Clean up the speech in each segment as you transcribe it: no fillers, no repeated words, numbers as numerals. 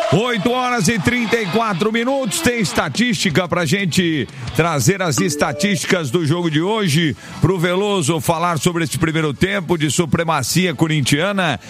8h34. Tem estatística pra gente trazer as estatísticas do jogo de hoje, pro Veloso falar sobre esse primeiro tempo de supremacia corintiana.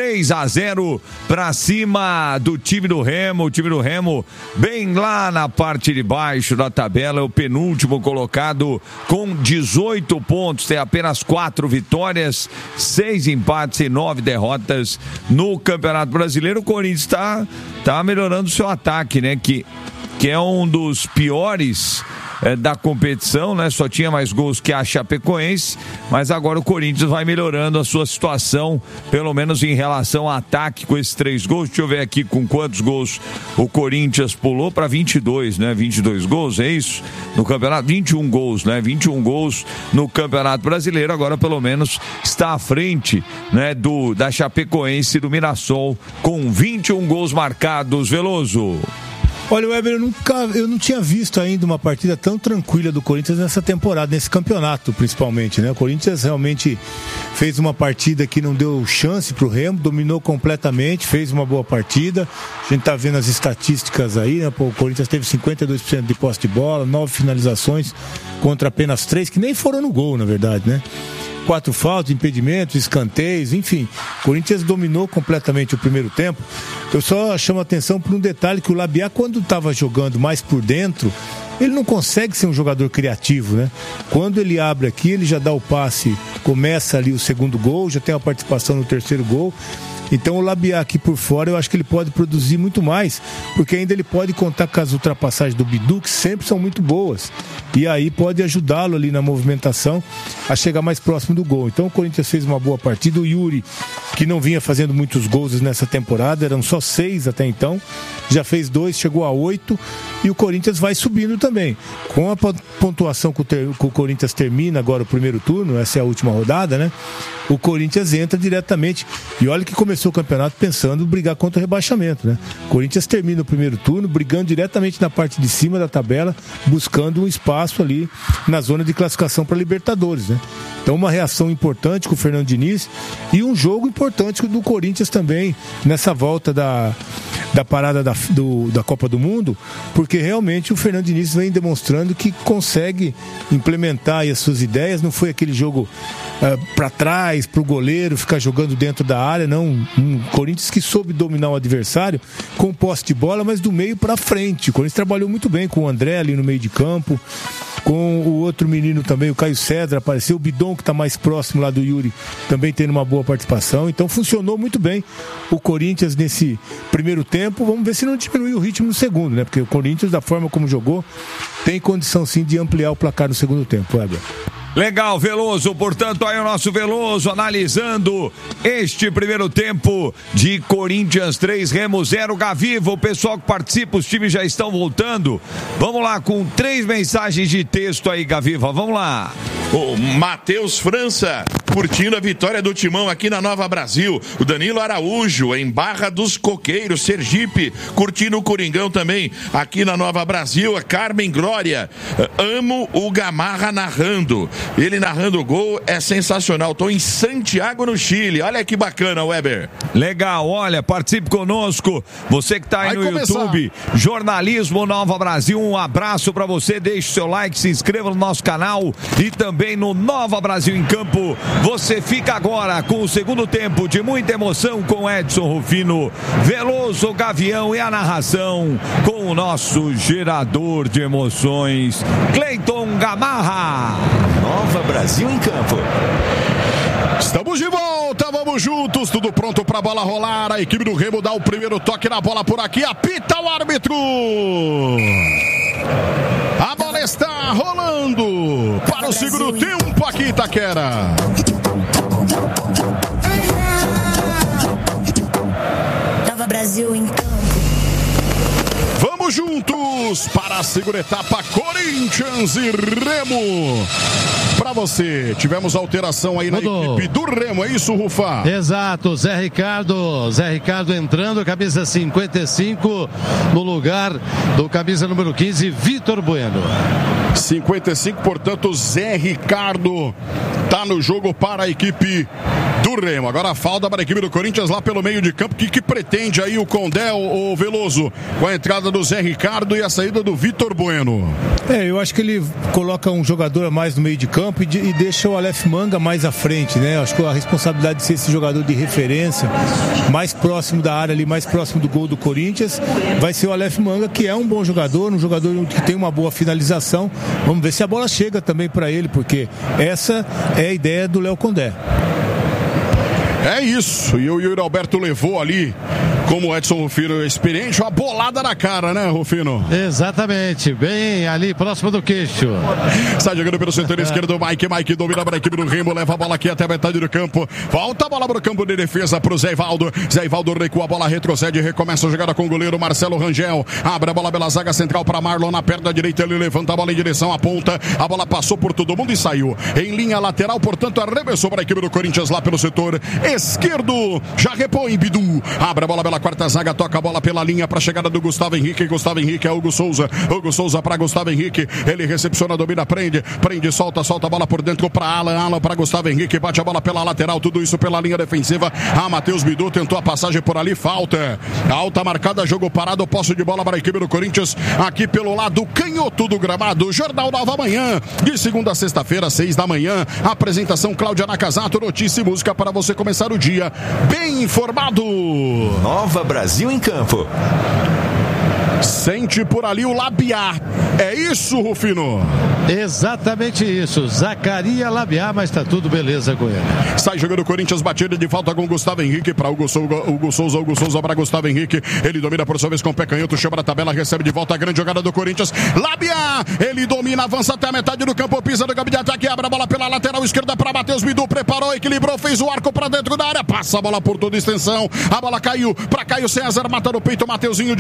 3-0 pra cima do time do Remo. O time do Remo bem lá na parte de baixo da tabela, é o penúltimo colocado com 18 pontos, tem apenas 4 vitórias, 6 empates e 9 derrotas no Campeonato Brasileiro. O Corinthians tá melhorando o seu ataque, né? Que é um dos piores da competição, né? Só tinha mais gols que a Chapecoense, mas agora o Corinthians vai melhorando a sua situação, pelo menos em relação ao ataque, com esses 3 gols. Deixa eu ver aqui com quantos gols o Corinthians pulou para 22, né? 22 gols, é isso? No campeonato, 21 gols, né? 21 gols no Campeonato Brasileiro. Agora, pelo menos, está à frente, né? Da Chapecoense e do Mirassol, com 21 gols marcados. Veloso. Olha, Weber, eu não tinha visto ainda uma partida tão tranquila do Corinthians nessa temporada, nesse campeonato principalmente, né? O Corinthians realmente fez uma partida que não deu chance pro Remo, dominou completamente, fez uma boa partida. A gente tá vendo as estatísticas aí, né? Pô, o Corinthians teve 52% de posse de bola, 9 finalizações contra apenas 3, que nem foram no gol, na verdade, né? 4 faltas, impedimentos, escanteios, enfim. O Corinthians dominou completamente o primeiro tempo. Eu só chamo a atenção por um detalhe, que o Labiat, quando estava jogando mais por dentro, ele não consegue ser um jogador criativo, né? Quando ele abre aqui, ele já dá o passe, começa ali o segundo gol, já tem a participação no terceiro gol. Então o Labiat aqui por fora, eu acho que ele pode produzir muito mais, porque ainda ele pode contar com as ultrapassagens do Bidu, que sempre são muito boas, e aí pode ajudá-lo ali na movimentação a chegar mais próximo do gol. Então o Corinthians fez uma boa partida. O Yuri, que não vinha fazendo muitos gols nessa temporada, eram só 6 até então, já fez 2, chegou a 8, e o Corinthians vai subindo também. Com a pontuação que o Corinthians termina agora o primeiro turno, essa é a última rodada, né? O Corinthians entra diretamente, e olha que começou o campeonato pensando em brigar contra o rebaixamento, né? O Corinthians termina o primeiro turno brigando diretamente na parte de cima da tabela, buscando um espaço ali na zona de classificação para Libertadores, né? Então uma reação importante com o Fernando Diniz e um jogo importante do Corinthians também nessa volta da parada da Copa do Mundo, porque realmente o Fernando Diniz vem demonstrando que consegue implementar aí as suas ideias. Não foi aquele jogo para trás, para o goleiro ficar jogando dentro da área, não. Um Corinthians que soube dominar o adversário com posse de bola, mas do meio para frente. O Corinthians trabalhou muito bem com o André ali no meio de campo, com o outro menino também, o Caio Cedra, apareceu o Bidon, que está mais próximo lá do Yuri, também tendo uma boa participação. Então funcionou muito bem o Corinthians nesse primeiro tempo. Vamos ver se não diminui o ritmo no segundo, né? Porque o Corinthians, da forma como jogou, tem condição sim de ampliar o placar no segundo tempo, Weber. Legal, Veloso. Portanto, aí o nosso Veloso analisando este primeiro tempo de Corinthians 3, Remo 0. Gaviva, o pessoal que participa, os times já estão voltando. Vamos lá, com 3 mensagens de texto aí, Gaviva. Vamos lá. O Matheus França, curtindo a vitória do Timão aqui na Nova Brasil. O Danilo Araújo, em Barra dos Coqueiros, Sergipe, curtindo o Coringão também aqui na Nova Brasil. A Carmen Glória, amo o Gamarra narrando. Ele narrando o gol é sensacional. Estou em Santiago, no Chile. Olha que bacana, Weber. Legal, olha, participe conosco. Você que está aí no YouTube, Jornalismo Nova Brasil, um abraço para você. Deixe o seu like, se inscreva no nosso canal e também no Nova Brasil em Campo. Você fica agora com o segundo tempo de muita emoção com Edson Rufino, Veloso, Gavião e a narração com o nosso gerador de emoções, Cleiton Gamarra. Nova Brasil em Campo. Estamos de volta, vamos juntos, tudo pronto para a bola rolar. A equipe do Remo dá o primeiro toque na bola por aqui, apita o árbitro. A bola está rolando para o segundo tempo aqui, Itaquera. Nova Brasil em campo. Vamos juntos para a segunda etapa, Corinthians e Remo. Para você, tivemos alteração aí na equipe do Remo, é isso, Rufa? Exato, Zé Ricardo entrando, camisa 55, no lugar do camisa número 15, Vitor Bueno. 55, portanto, Zé Ricardo tá no jogo para a equipe do Remo. Agora a falta para a equipe do Corinthians lá pelo meio de campo. O que pretende aí o Condé, o Veloso, com a entrada do Zé Ricardo e a saída do Vitor Bueno? Eu acho que ele coloca um jogador a mais no meio de campo e deixa o Aleph Manga mais à frente, né? Acho que a responsabilidade de ser esse jogador de referência, mais próximo da área ali, mais próximo do gol do Corinthians, vai ser o Aleph Manga, que é um bom jogador, um jogador que tem uma boa finalização. Vamos ver se a bola chega também para ele, porque essa é a ideia do Léo Condé. É isso, e o Yuri Alberto levou ali, como o Edson Rufino experiente, uma bolada na cara, né, Rufino? Exatamente, bem ali, próximo do queixo. Sai jogando pelo setor esquerdo, Mike domina para a equipe do Remo, leva a bola aqui até a metade do campo, volta a bola para o campo de defesa para o Zé Ivaldo recua a bola, retrocede, recomeça a jogada com o goleiro Marcelo Rangel, abre a bola pela zaga central para Marlon, na perna direita ele levanta a bola em direção à ponta, a bola passou por todo mundo e saiu em linha lateral, portanto arremessou para a equipe do Corinthians lá pelo setor esquerdo, já repõe Bidu, abre a bola pela quarta zaga, toca a bola pela linha para a chegada do Gustavo Henrique é Hugo Souza para Gustavo Henrique, ele recepciona, domina, prende, solta a bola por dentro para Alan para Gustavo Henrique, bate a bola pela lateral, tudo isso pela linha defensiva, Matheus Bidu tentou a passagem por ali, falta, alta marcada, jogo parado, posse de bola para a equipe do Corinthians, aqui pelo lado canhoto do gramado, Jornal Nova Manhã, de segunda a sexta-feira, 6 da manhã, apresentação Cláudia Nakazato, notícia e música para você começar o dia bem informado. Nova Brasil em Campo. Sente por ali o Labiá. É isso, Rufino? Exatamente isso. Zacaria Labiá, mas tá tudo beleza com ele. Sai jogando o Corinthians, batida de falta com Gustavo Henrique para Hugo Souza para Gustavo Henrique. Ele domina por sua vez com o pé canhoto, chama na tabela, recebe de volta a grande jogada do Corinthians. Labiá, ele domina, avança até a metade do campo, pisa no campo de ataque, abre a bola pela lateral esquerda para Matheus Bidu, preparou, equilibrou, fez o arco para dentro da área, passa a bola por toda a extensão. A bola caiu para Caio César, mata no peito, Mateuzinho,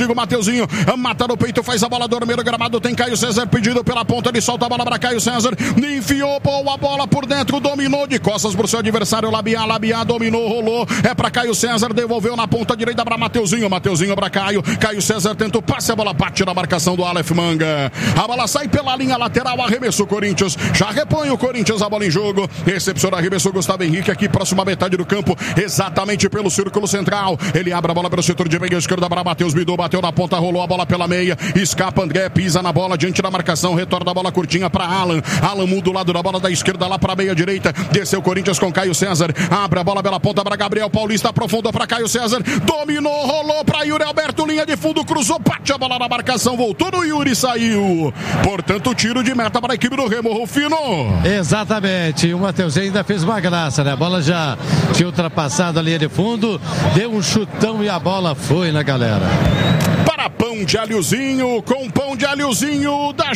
mata no peito, faz a bola dormir no gramado, tem Caio César pedido pela ponta, ele solta a bola para Caio César, enfiou boa bola por dentro, dominou de costas pro seu adversário, Labiá dominou, rolou, é para Caio César, devolveu na ponta direita para Mateuzinho para Caio César tenta o passe, a bola bate na marcação do Aleph Manga, a bola sai pela linha lateral, arremesso o Corinthians, já repõe o Corinthians a bola em jogo, recepciona, arremessou Gustavo Henrique aqui, próxima metade do campo, exatamente pelo círculo central, ele abre a bola pelo setor de meia esquerda para Matheus Bidu, bateu na ponta, rolou a bola pela meia, escapa André, pisa na bola, diante da marcação, retorna a bola curtinha para Alan muda o lado da bola da esquerda lá para a meia direita, desceu o Corinthians com Caio César, abre a bola pela ponta para Gabriel Paulista, aprofundou para Caio César, dominou, rolou para Yuri Alberto, linha de fundo, cruzou, bate a bola na marcação, voltou no Yuri, saiu, portanto tiro de meta para a equipe do Remo, Rufino. Exatamente, o Mateuzinho ainda fez uma graça, né? A bola já tinha ultrapassado a linha de fundo, deu um chutão e a bola foi na galera. Para Pão de Alhozinho, com Pão de Alhozinho, dá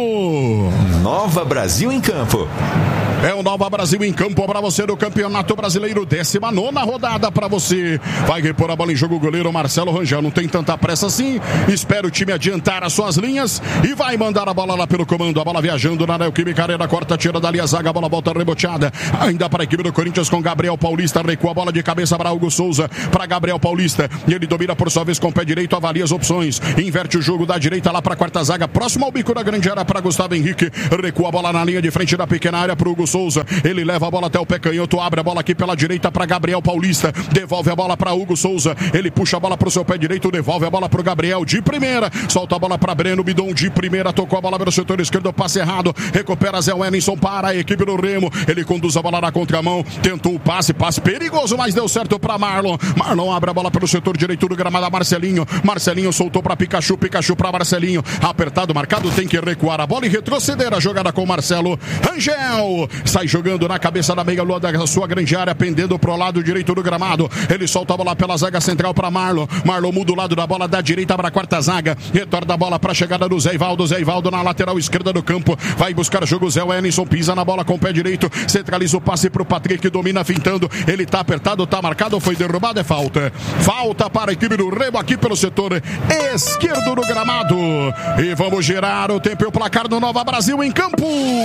jogo. Nova Brasil em Campo. É o Nova Brasil em Campo para você do Campeonato Brasileiro, 19ª rodada para você. Vai repor a bola em jogo o goleiro Marcelo Rangel, não tem tanta pressa assim, espera o time adiantar as suas linhas e vai mandar a bola lá pelo comando, a bola viajando na Neoquímica Arena, corta, tira dali a zaga, a bola volta reboteada, ainda para a equipe do Corinthians com Gabriel Paulista, recua a bola de cabeça para Hugo Souza, para Gabriel Paulista, e ele domina por sua vez com o pé direito, avalia as opções, inverte o jogo da direita lá para a quarta zaga, próximo ao bico da grande área para Gustavo Henrique, recua a bola na linha de frente da pequena área para Hugo Souza, ele leva a bola até o pé canhoto, abre a bola aqui pela direita para Gabriel Paulista, devolve a bola para Hugo Souza, ele puxa a bola para o seu pé direito, devolve a bola para o Gabriel de primeira, solta a bola para Breno Bidon de primeira, tocou a bola pelo setor esquerdo, passe errado, recupera Zé Wellington para a equipe do Remo, ele conduz a bola na contramão, tentou o passe perigoso, mas deu certo para Marlon abre a bola pelo setor direito do gramado, Marcelinho soltou para Pikachu para Marcelinho, apertado, marcado, tem que recuar a bola e retroceder a jogada com Marcelo Rangel, sai jogando na cabeça da meia-lua da sua grande área, pendendo pro lado direito do gramado, ele solta a bola pela zaga central para Marlon muda o lado da bola da direita para a quarta zaga, retorna a bola para a chegada do Zé Ivaldo na lateral esquerda do campo, vai buscar jogo, Zé Wellington pisa na bola com o pé direito, centraliza o passe pro Patrick, domina fintando, ele tá apertado, tá marcado, foi derrubado, é falta para a equipe do Remo aqui pelo setor esquerdo do gramado, e vamos girar o tempo e o placar do Nova Brasil em Campo.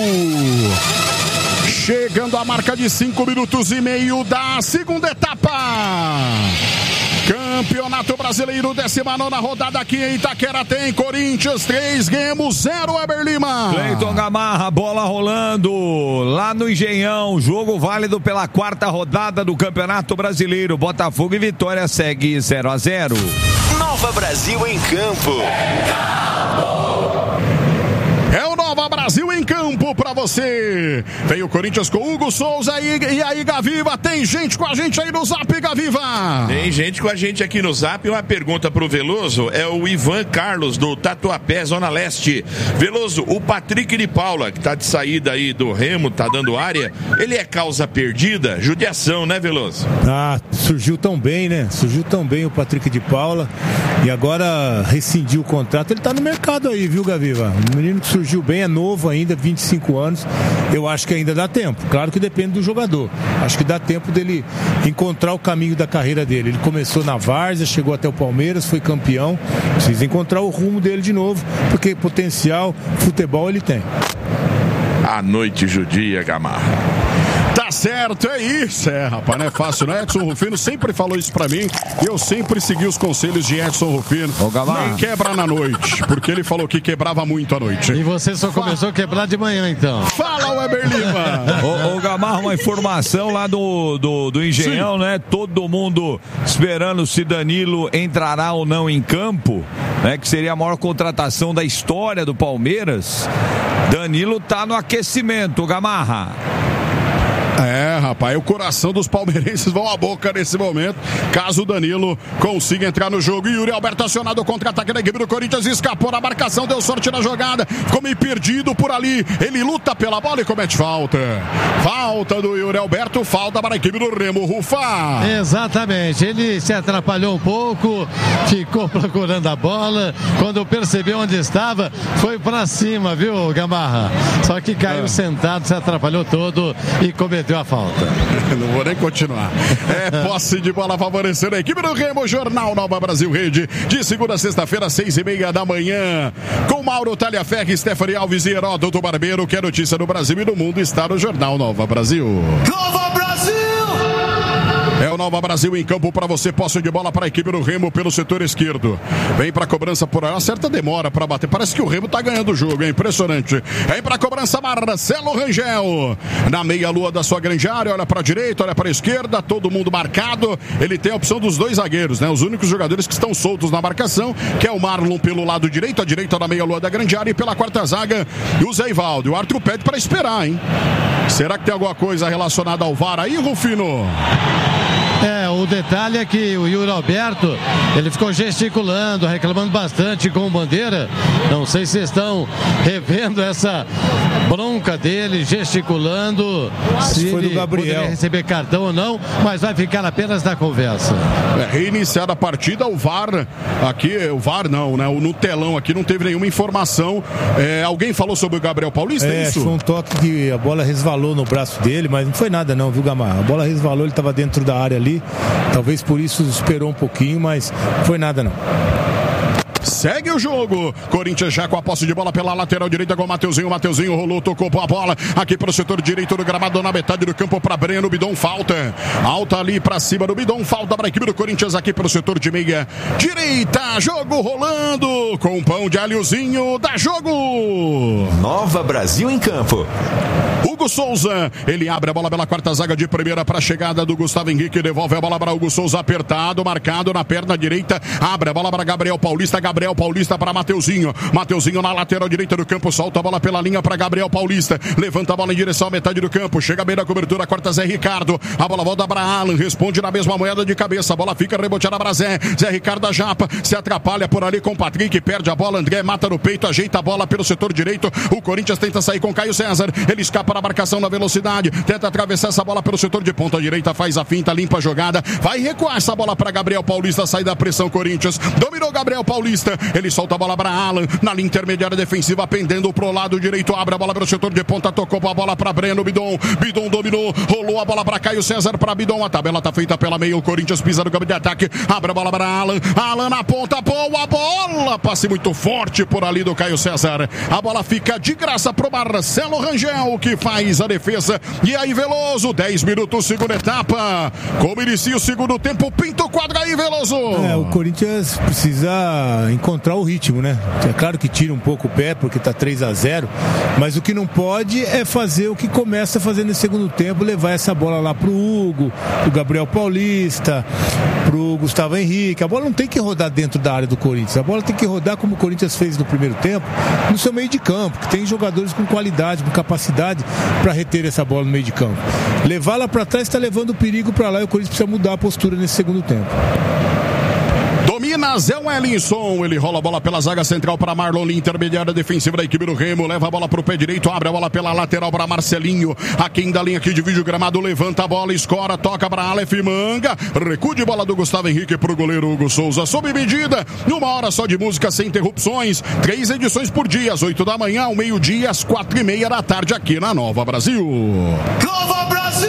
Chegando a marca de 5 minutos e meio da segunda etapa. Campeonato Brasileiro, 19ª rodada aqui em Itaquera, tem Corinthians 3, Remo 0, Weber Lima. Cleiton Gamarra, bola rolando lá no Engenhão, jogo válido pela 4ª rodada do Campeonato Brasileiro. Botafogo e Vitória segue 0-0. Nova Brasil em campo. É o Nova Brasil em campo pra você. Vem o Corinthians com Hugo Souza e aí, Gaviva, tem gente com a gente aí no Zap, Gaviva? Tem gente com a gente aqui no Zap. Uma pergunta pro Veloso, é o Ivan Carlos do Tatuapé, Zona Leste. Veloso, o Patrick de Paula, que tá de saída aí do Remo, tá dando área, ele é causa perdida? Judiação, né, Veloso? Surgiu tão bem, né? Surgiu tão bem o Patrick de Paula e agora rescindiu o contrato. Ele tá no mercado aí, viu, Gaviva? O menino que surgiu bem, é novo ainda, 25 anos. Eu acho que ainda dá tempo. Claro que depende do jogador. Acho que dá tempo dele encontrar o caminho da carreira dele. Ele começou na várzea, chegou até o Palmeiras, foi campeão. Precisa encontrar o rumo dele de novo, porque potencial, futebol ele tem. A noite judia, Gamarra. Tá certo, é isso. Rapaz, não é fácil, né? Edson Rufino sempre falou isso pra mim e eu sempre segui os conselhos de Edson Rufino. Não quebra na noite, porque ele falou que quebrava muito à noite. E você só começou a quebrar de manhã, então. Fala, Weber Lima. Ô Gamarra, uma informação lá do Engenhão, né? Todo mundo esperando se Danilo entrará ou não em campo, né? Que seria a maior contratação da história do Palmeiras. Danilo tá no aquecimento, Gamarra. Rapaz, o coração dos palmeirenses vão à boca nesse momento, caso o Danilo consiga entrar no jogo. Yuri Alberto acionado, o contra-ataque da equipe do Corinthians, escapou na marcação, deu sorte na jogada, ficou meio perdido por ali, ele luta pela bola e comete falta. Falta do Yuri Alberto, falta para a equipe do Remo, Rufa. Exatamente, ele se atrapalhou um pouco, ficou procurando a bola, quando percebeu onde estava, foi para cima, viu, Gamarra? Só que caiu sentado, se atrapalhou todo e cometeu a falta. Não vou nem continuar. É posse de bola favorecendo a equipe do Remo. Jornal Nova Brasil Rede, de segunda a sexta-feira, 6:30 da manhã, com Mauro Talhaferri, Stephanie Alves e Heródoto Barbeiro. Que é notícia do Brasil e do mundo está no Jornal Nova Brasil. Nova Brasil! É o Nova Brasil em campo para você, posse de bola para a equipe do Remo pelo setor esquerdo. Vem para a cobrança por aí, uma certa demora para bater. Parece que o Remo tá ganhando o jogo, é impressionante. Vem para a cobrança Marcelo Rangel. Na meia-lua da sua grande área, olha para a direita, olha para a esquerda, todo mundo marcado. Ele tem a opção dos dois zagueiros, né? Os únicos jogadores que estão soltos na marcação, que é o Marlon pelo lado direito, a direita da meia-lua da grande área, e pela quarta zaga, o Zé Ivaldo. O árbitro pede para esperar, hein? Será que tem alguma coisa relacionada ao VAR aí, Rufino? O detalhe é que o Yuri Alberto, ele ficou gesticulando, reclamando bastante com o Bandeira. Não sei se estão revendo essa bronca dele, gesticulando, se foi ele do Gabriel. poderia receber cartão ou não, mas vai ficar apenas na conversa. Reiniciada a partida, o VAR aqui, o VAR não, né? No telão aqui não teve nenhuma informação. Alguém falou sobre o Gabriel Paulista, é isso? Foi um toque que a bola resvalou no braço dele, mas não foi nada não, viu, Gamarra? A bola resvalou, ele estava dentro da área ali, talvez por isso esperou um pouquinho, mas não foi nada não. Segue o jogo. Corinthians já com a posse de bola pela lateral direita com o Mateuzinho. Mateuzinho rolou, tocou a bola aqui para o setor direito do gramado, na metade do campo para Breno. Bidon falta. Alta ali para cima do Bidon. Falta para a equipe do Corinthians aqui para o setor de meia direita. Jogo rolando com um pão de alhozinho. Dá jogo. Nova Brasil em campo. Hugo Souza, ele abre a bola pela quarta zaga de primeira para a chegada do Gustavo Henrique, devolve a bola para Hugo Souza, apertado, marcado na perna direita, abre a bola para Gabriel Paulista para Mateuzinho, Mateuzinho na lateral direita do campo, solta a bola pela linha para Gabriel Paulista, levanta a bola em direção à metade do campo, chega bem na cobertura, corta Zé Ricardo, a bola volta para Alan, responde na mesma moeda de cabeça, a bola fica reboteada para Zé Ricardo, a Japa, se atrapalha por ali com o Patrick, perde a bola, André mata no peito, ajeita a bola pelo setor direito, o Corinthians tenta sair com Caio César, ele escapa na marcação na velocidade, tenta atravessar essa bola pelo setor de ponta direita, faz a finta, limpa a jogada, vai recuar essa bola para Gabriel Paulista, sai da pressão Corinthians, dominou Gabriel Paulista, ele solta a bola para Alan, na linha intermediária defensiva, pendendo pro lado direito, abre a bola pelo setor de ponta, tocou a bola para Breno, Bidon dominou, rolou a bola para Caio César, para Bidon, a tabela tá feita pela meia, o Corinthians pisa no campo de ataque, abre a bola para Alan na ponta, boa bola, passe muito forte por ali do Caio César, a bola fica de graça pro Marcelo Rangel, que faz faz a defesa. E aí, Veloso, 10 minutos, segunda etapa. Como inicia o segundo tempo, pinta o quadro aí, Veloso. O Corinthians precisa encontrar o ritmo, né? É claro que tira um pouco o pé, porque tá 3-0, mas o que não pode é fazer o que começa a fazer no segundo tempo, levar essa bola lá pro Hugo, pro Gabriel Paulista, pro Gustavo Henrique. A bola não tem que rodar dentro da área do Corinthians, a bola tem que rodar como o Corinthians fez no primeiro tempo, no seu meio de campo, que tem jogadores com qualidade, com capacidade para reter essa bola no meio de campo. Levá-la para trás está levando o perigo para lá, e o Corinthians precisa mudar a postura nesse segundo tempo. Domina Zé Wellington, ele rola a bola pela zaga central para Marlon, intermediária defensiva da equipe do Remo, leva a bola para o pé direito, abre a bola pela lateral para Marcelinho, aqui da linha que divide o gramado, levanta a bola, escora, toca para Aleph Manga, recuo de bola do Gustavo Henrique para o goleiro Hugo Souza, sob medida, numa hora só de música sem interrupções, 3 edições por dia, às 8 da manhã, ao meio-dia, às 4:30 da tarde, aqui na Nova Brasil. Nova Brasil!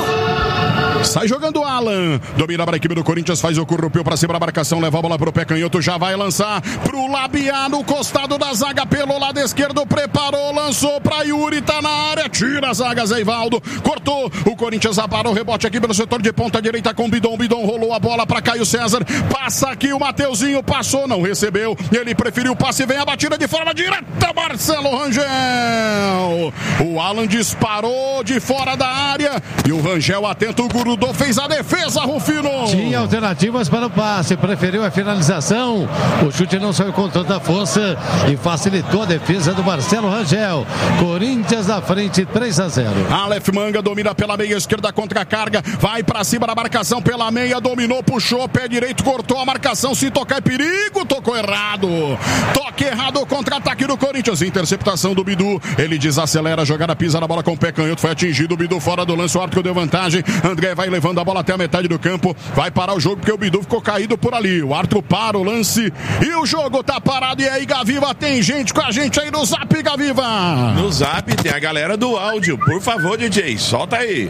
Sai jogando Alan, domina para a equipe do Corinthians, faz o currupio para cima da marcação, leva a bola para o pé canhoto, já vai lançar para o Labiá no costado da zaga pelo lado esquerdo, preparou, lançou para Yuri, tá na área, tira a zaga, Zé Ivaldo, cortou, o Corinthians aparou o rebote aqui pelo setor de ponta direita com Bidon, rolou a bola para Caio César, passa aqui o Mateuzinho, passou, não recebeu, ele preferiu o passe, vem a batida de forma direta, Marcelo Rangel, o Alan disparou de fora da área e o Rangel atento, o Gurudô fez a defesa, Rufino. Tinha alternativas para o passe, preferiu a finalização, o chute não saiu com tanta força e facilitou a defesa do Marcelo Rangel. Corinthians na frente, 3-0. Aleph Manga domina pela meia esquerda, contra a carga, vai para cima da marcação pela meia, dominou, puxou, pé direito, cortou a marcação, se tocar é perigo, tocou errado, toque errado, contra-ataque do Corinthians, interceptação do Bidu, ele desacelera a jogada, pisa na bola com o pé canhoto, foi atingido, o Bidu fora do lance, o árbitro deu vantagem, André vai levando a bola até a metade do campo, vai parar o jogo porque o Bidu ficou caído por ali, o árbitro para o lance e o jogo tá parado. E aí, Gaviva, tem gente com a gente aí no Zap, Gaviva? No Zap tem a galera do áudio, por favor, DJ, solta aí.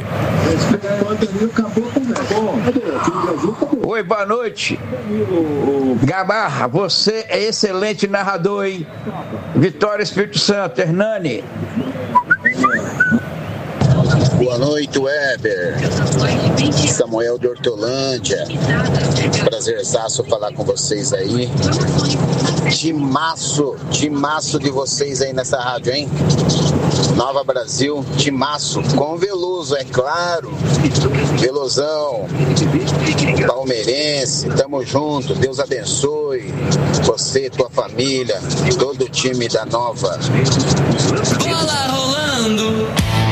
Oi, boa noite. Gabarra, você é excelente narrador, hein? Vitória, Espírito Santo, Hernani. Boa noite, Weber. Samuel de Hortolândia. Prazerzaço falar com vocês aí. Timaço de vocês aí nessa rádio, hein? Nova Brasil, timaço, com Veloso, é claro. Velozão, palmeirense, tamo junto, Deus abençoe você, tua família, todo o time da Nova. Bola rolando.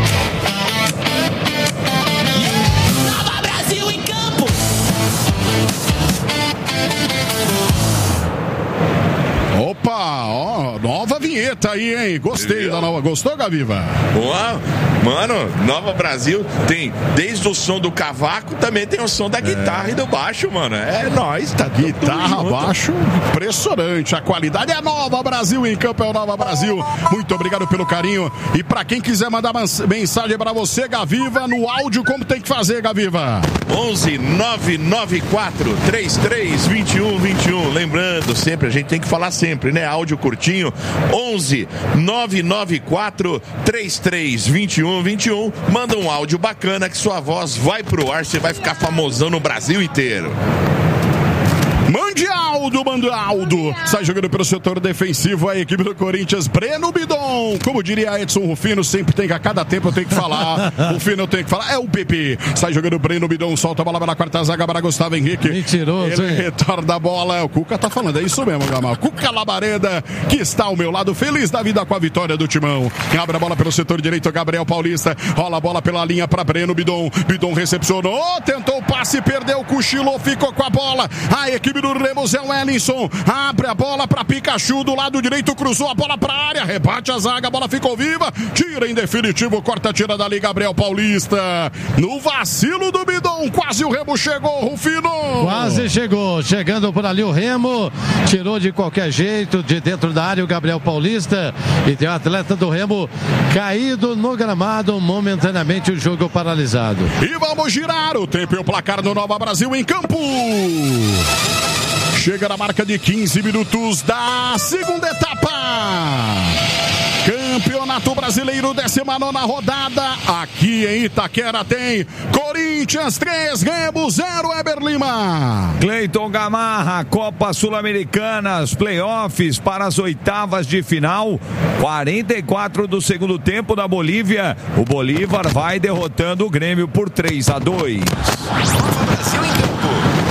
Opa, ó, nova vinheta aí, hein? Gostei da nova. Gostou, Gaviva? Uau, mano, Nova Brasil tem desde o som do cavaco, também tem o som da guitarra e do baixo, mano. É nóis, tá tudo guitarra, junto. baixo, impressionante. A qualidade é Nova Brasil em campo, é o Nova Brasil. Muito obrigado pelo carinho. E pra quem quiser mandar mensagem pra você, Gaviva, no áudio, como tem que fazer, Gaviva? 11 994 33 21 21. Lembrando, sempre, a gente tem que falar sempre, né? Áudio curtinho, 11 994 33 21 21. Manda um áudio bacana que sua voz vai pro ar, você vai ficar famosão no Brasil inteiro. Mande Aldo. Sai jogando pelo setor defensivo a equipe do Corinthians, Breno Bidon. Como diria Edson Rufino, sempre tem que, a cada tempo eu tenho que falar. Rufino eu tenho que falar, é o PP. Sai jogando Breno Bidon, solta a bola pela quarta zaga para Gustavo Henrique. Mentiroso, ele retorna a bola. O Cuca tá falando, é isso mesmo, Gamal. Cuca Labareda, que está ao meu lado, feliz da vida com a vitória do Timão. Abre a bola pelo setor direito, Gabriel Paulista. Rola a bola pela linha para Breno Bidon. Bidon recepcionou, tentou o passe, perdeu, cochilou, ficou com a bola. A equipe do Remo, Zé Wellington, abre a bola para Pikachu do lado direito, cruzou a bola para a área, rebate a zaga, a bola ficou viva, tira em definitivo, corta, tira dali Gabriel Paulista. No vacilo do Bidon, quase o Remo chegou, Rufino. Quase chegou, chegando por ali o Remo, tirou de qualquer jeito, de dentro da área o Gabriel Paulista, e tem o atleta do Remo caído no gramado, momentaneamente o jogo paralisado. E vamos girar o tempo e o placar do Nova Brasil em campo. Chega na marca de 15 minutos da segunda etapa. Campeonato Brasileiro, 19ª rodada. Aqui em Itaquera tem Corinthians 3, Remo 0, Eber Lima. Cleiton Gamarra, Copa Sul-Americana, playoffs para as oitavas de final. 44 do segundo tempo da Bolívia. O Bolívar vai derrotando o Grêmio por 3-2. Brasil em campo.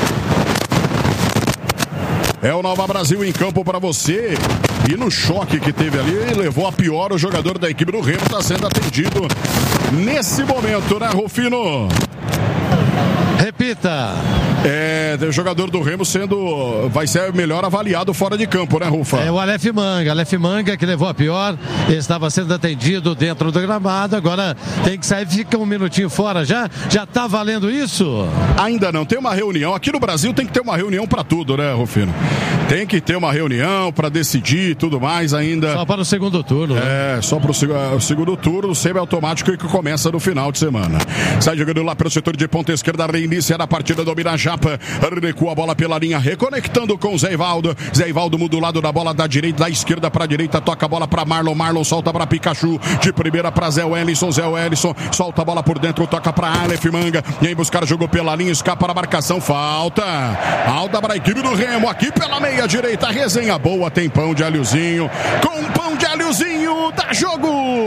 É o Nova Brasil em campo para você. E no choque que teve ali, levou a pior o jogador da equipe do Remo, está sendo atendido nesse momento, né, Rufino? Repita. O jogador do Remo vai ser melhor avaliado fora de campo, né, Rufa? É o Aleph Manga que levou a pior, estava sendo atendido dentro do gramado, agora tem que sair, fica um minutinho fora, já tá valendo isso? Ainda não, tem uma reunião, aqui no Brasil tem que ter uma reunião para tudo, né, Rufino? Tem que ter uma reunião para decidir e tudo mais ainda. Só para o segundo turno. Né? Só para o segundo turno, semi-automático que começa no final de semana. Sai jogando lá pelo setor de ponta esquerda, reinicia a partida, domina a Japa, recua a bola pela linha, reconectando com o Zé Ivaldo. Zé Ivaldo muda o lado da bola da direita, da esquerda para a direita, toca a bola para Marlon solta para Pikachu, de primeira para Zé Wellison, solta a bola por dentro, toca para Aleph Manga, e aí buscar jogou pela linha, escapa a marcação, falta para a equipe do Remo, aqui pela meia direita, resenha boa, tem pão de alhozinho, com pão de alhozinho, dá jogo!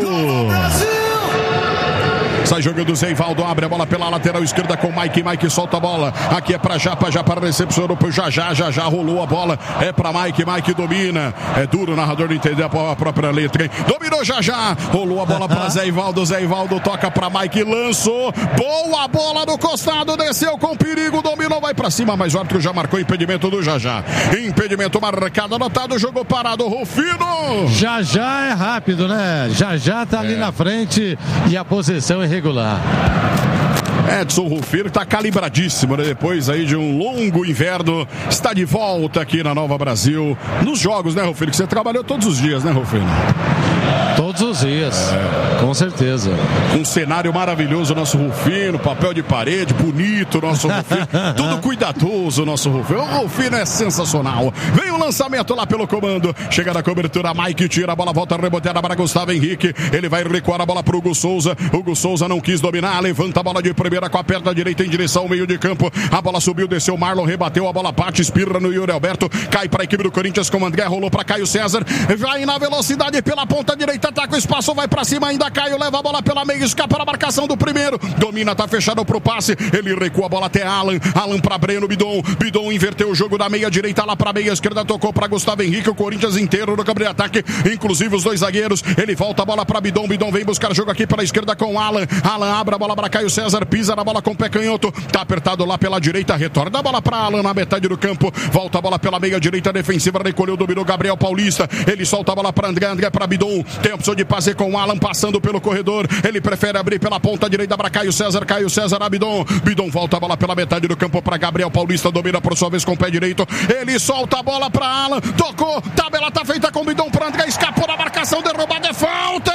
Sai jogando o Zé Ivaldo, abre a bola pela lateral esquerda com Mike solta a bola, aqui é pra Japa recepcionou pro já rolou a bola, é pra Mike domina, é duro o narrador não entender a própria letra, hein? Dominou já, rolou a bola pra Zé Ivaldo toca pra Mike, lançou, boa bola no costado, desceu com perigo, dominou, vai pra cima, mas o árbitro já marcou impedimento do já. Impedimento marcado, anotado, jogou parado, Rufino! Já é rápido, né? Já tá ali na frente e a posição é regular. Edson Rufino está calibradíssimo, né? Depois aí de um longo inverno, está de volta aqui na Nova Brasil, nos jogos, né, Rufino? Que você trabalhou todos os dias, né, Rufino? Todos os dias, com certeza. Um cenário maravilhoso, nosso Rufino, papel de parede, bonito, nosso Rufino, tudo cuidadoso, nosso Rufino. O Rufino é sensacional. Vem o lançamento lá pelo comando, chega na cobertura, Mike tira a bola, volta reboteada para Gustavo Henrique, ele vai recuar a bola para o Hugo Souza não quis dominar, levanta a bola de primeira com a perna direita em direção ao meio de campo, a bola subiu, desceu, Marlon rebateu, a bola bate, espirra no Yuri Alberto, cai para a equipe do Corinthians com o André, rolou para Caio César, vai na velocidade pela ponta direita, tá com o espaço, vai pra cima ainda, Caio leva a bola pela meia, escapa a marcação do primeiro, domina, tá fechado pro passe, ele recua a bola até Alan pra Breno, Bidon inverteu o jogo da meia direita lá pra meia esquerda, tocou pra Gustavo Henrique, o Corinthians inteiro no campo de ataque, inclusive os dois zagueiros, ele volta a bola pra Bidon vem buscar jogo aqui pela esquerda com Alan abre a bola pra Caio César, pisa na bola com o pé canhoto, tá apertado lá pela direita, retorna a bola pra Alan na metade do campo, volta a bola pela meia direita defensiva, recolheu, dominou Gabriel Paulista, ele solta a bola pra André pra Bidon, tem a opção de passe com o Alan passando pelo corredor, ele prefere abrir pela ponta direita para Caio César a Bidon volta a bola pela metade do campo para Gabriel Paulista, domina por sua vez com o pé direito, ele solta a bola para Alan, tocou, tabela tá feita com Bidon para André, escapou da marcação, derrubada, é falta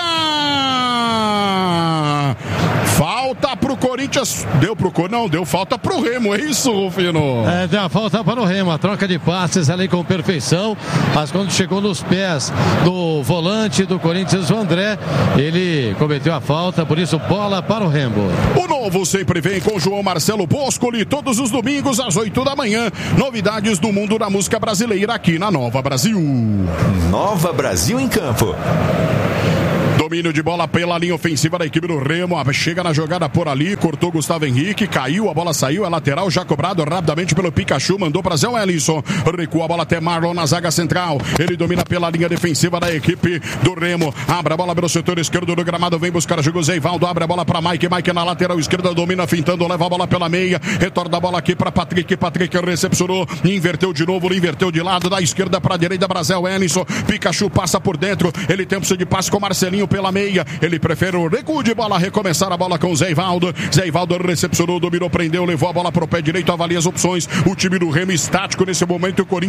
pro Corinthians, deu falta pro Remo, é isso, Rufino? Deu a falta para o Remo, a troca de passes ali com perfeição, mas quando chegou nos pés do volante do Corinthians, o André, ele cometeu a falta, por isso bola para o Remo. O novo sempre vem com João Marcelo Boscoli, todos os domingos às 8 da manhã, novidades do mundo da música brasileira aqui na Nova Brasil. Nova Brasil em campo. Domínio de bola pela linha ofensiva da equipe do Remo, chega na jogada por ali, cortou Gustavo Henrique, caiu, a bola saiu, é lateral, já cobrado rapidamente pelo Pikachu, mandou para Zé Wellison, recua a bola até Marlon na zaga central, ele domina pela linha defensiva da equipe do Remo, abre a bola pelo setor esquerdo do gramado, vem buscar jogo Zé Ivaldo, abre a bola para Mike na lateral esquerda, domina fintando, leva a bola pela meia, retorna a bola aqui para Patrick recepcionou, inverteu de novo, inverteu de lado, da esquerda para a direita para Zé Wellison, Pikachu passa por dentro, ele tem opção de passe com Marcelinho pela meia, ele prefere o recuo de bola, recomeçar a bola com o Zé Ivaldo recepcionou, dominou, prendeu, levou a bola para o pé direito, avalia as opções, o time do Remo estático nesse momento, o Corinthians